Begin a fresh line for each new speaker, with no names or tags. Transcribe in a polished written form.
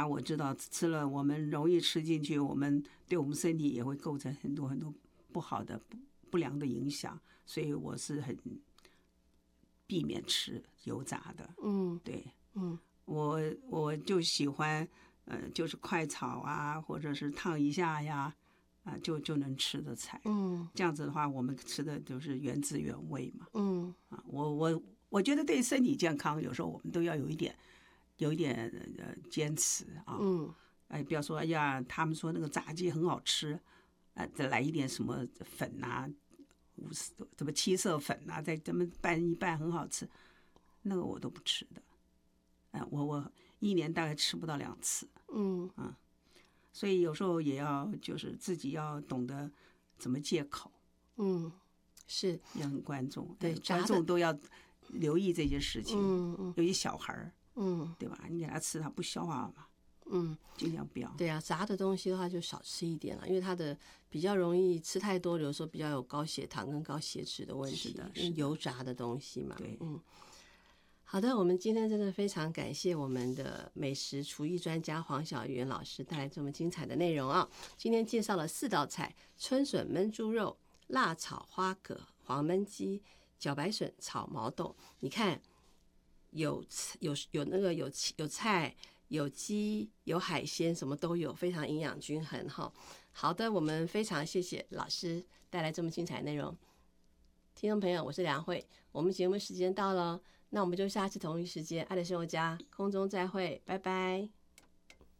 我知道吃了我们容易吃进去，对我们身体也会构成很多很多不好的不良的影响，所以我是很避免吃油炸的。对，我就喜欢就是快炒啊，或者是烫一下呀，就能吃的菜。这样子的话，我们吃的就是原汁原味嘛。我觉得对身体健康，有时候我们都要有一点坚持啊。不要说哎呀，他们说那个炸鸡很好吃，再来一点什么粉啊，什么七色粉啊，再这么拌一拌很好吃，那个我都不吃的。我一年大概吃不到2次。所以有时候也要就是自己要懂得怎么戒口。
是
也很关重。
对，
观众都要留意这些事情。尤其小孩儿，对吧？你给他吃，他不消化嘛。尽量不要。
对啊，炸的东西的话就少吃一点了，因为它的比较容易吃太多，有时候比较有高血糖跟高血脂的问题。
是的，
油炸的东西嘛。
对，
好的，我们今天真的非常感谢我们的美食厨艺专家黄晓元老师带来这么精彩的内容啊！今天介绍了4道菜：春笋焖猪肉、辣炒花蛤、黄焖鸡、茭白笋炒毛豆。你看，有菜、有鸡、有海鲜，什么都有，非常营养均衡哈。好的，我们非常谢谢老师带来这么精彩的内容。听众朋友，我是梁慧，我们节目时间到了，那我们就下次同一时间爱的生活家空中再会，拜拜。